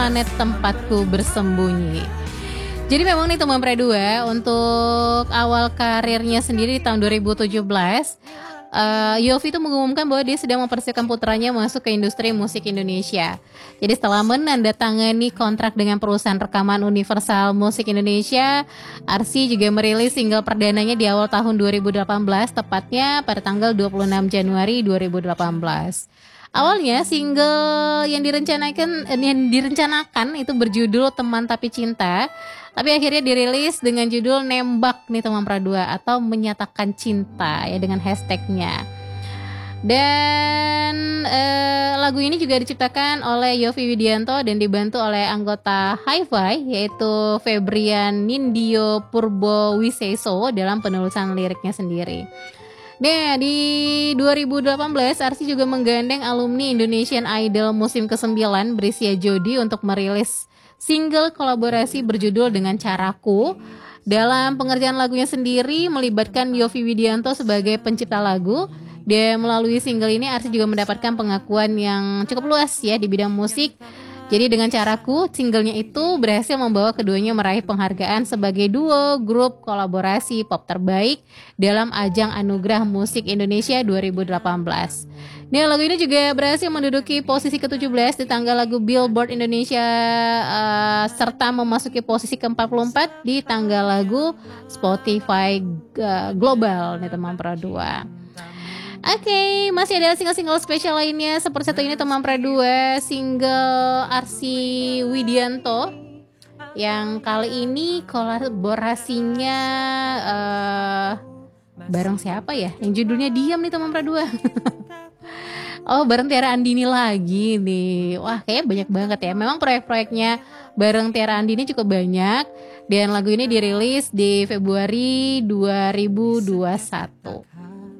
Planet Tempatku Bersembunyi. Jadi memang nih teman Pre2 untuk awal karirnya sendiri di tahun 2017, Yovie itu mengumumkan bahwa dia sedang mempersiapkan putranya masuk ke industri musik Indonesia. Jadi setelah menandatangani kontrak dengan perusahaan rekaman Universal Musik Indonesia, Arsy juga merilis single perdananya di awal tahun 2018, tepatnya pada tanggal 26 Januari 2018. Awalnya single yang direncanakan itu berjudul Teman Tapi Cinta, tapi akhirnya dirilis dengan judul Nembak nih teman Pra2 atau Menyatakan Cinta ya dengan hashtagnya. Dan lagu ini juga diciptakan oleh Yovie Widianto dan dibantu oleh anggota Hi-Fi yaitu Febrian Nindyo Purbo Wiseso dalam penulisan liriknya sendiri. Nah, di 2018 Arsy juga menggandeng alumni Indonesian Idol musim ke-9 Brescia Jody untuk merilis single kolaborasi berjudul Dengan Caraku. Dalam pengerjaan lagunya sendiri melibatkan Yovie Widianto sebagai pencipta lagu. Dan melalui single ini Arsy juga mendapatkan pengakuan yang cukup luas ya di bidang musik. Jadi Dengan Caraku, singlenya itu berhasil membawa keduanya meraih penghargaan sebagai duo grup kolaborasi pop terbaik dalam ajang Anugerah Musik Indonesia 2018. Nah, lagu ini juga berhasil menduduki posisi ke-17 di tangga lagu Billboard Indonesia serta memasuki posisi ke-44 di tangga lagu Spotify Global nih teman Pro 2. Oke, masih ada single-single spesial lainnya seperti satu ini teman Pre2, single Arsy Widianto yang kali ini kolaborasinya bareng siapa ya? Yang judulnya Diam nih teman Pre2. Oh, bareng Tiara Andini lagi nih. Wah, kayaknya banyak banget ya. Memang proyek-proyeknya bareng Tiara Andini cukup banyak dan lagu ini dirilis di Februari 2021.